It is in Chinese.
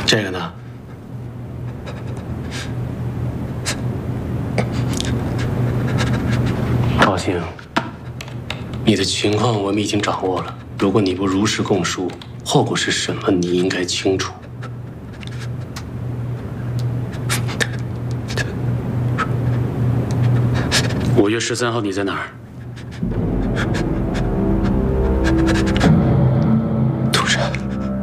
这个呢？高兴，你的情况我们已经掌握了。如果你不如实供述，后果是什么，你应该清楚。5月13号你在哪儿？